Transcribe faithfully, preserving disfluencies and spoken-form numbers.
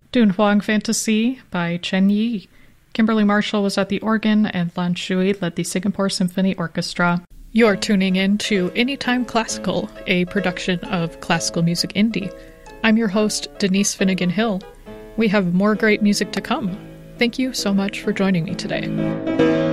Dun Huang Fantasy by Chen Yi. Kimberly Marshall was at the organ, and Lan Shui led the Singapore Symphony Orchestra. You're tuning in to Anytime Classical, a production of Classical Music Indie. I'm your host, Denise Finnegan Hill. We have more great music to come. Thank you so much for joining me today.